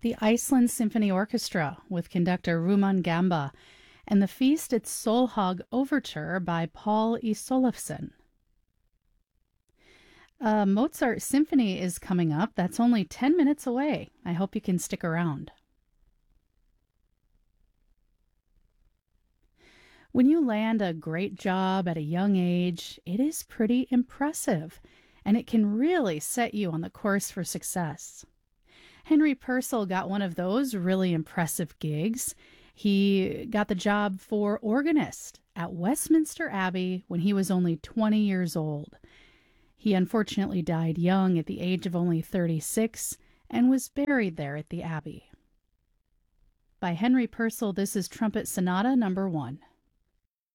The Iceland Symphony Orchestra with conductor Ruman Gamba, and the Feast at Solhaug Overture by Paul E. Solofsson. Mozart Symphony is coming up. That's only 10 minutes away. I hope you can stick around. When you land a great job at a young age, it is pretty impressive, and it can really set you on the course for success. Henry Purcell got one of those really impressive gigs. He got the job for organist at Westminster Abbey when he was only 20 years old. He unfortunately died young at the age of only 36 and was buried there at the Abbey. By Henry Purcell, this is Trumpet Sonata No. 1.